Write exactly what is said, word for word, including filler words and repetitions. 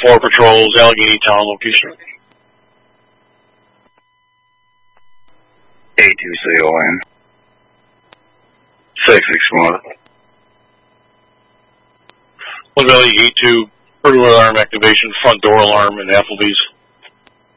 four patrols, Allegheny Town location. A two C O N. six six one. One Valley eight two, burglar alarm activation, front door alarm in Applebee's.